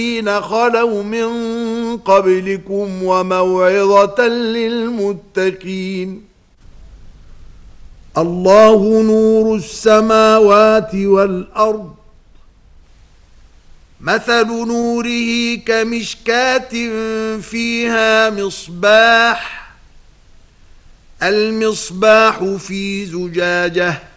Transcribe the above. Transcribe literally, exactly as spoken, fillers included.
الذين خلوا من قبلكم وموعظة للمتقين. الله نور السماوات والأرض، مثل نوره كمشكاة فيها مصباح، المصباح في زجاجة